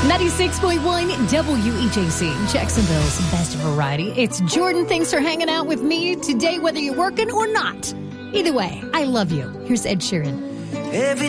96.1 WEJC, Jacksonville's best variety. It's Jordan. Thanks for hanging out with me today, whether you're working or not. Either way, I love you. Here's Ed Sheeran.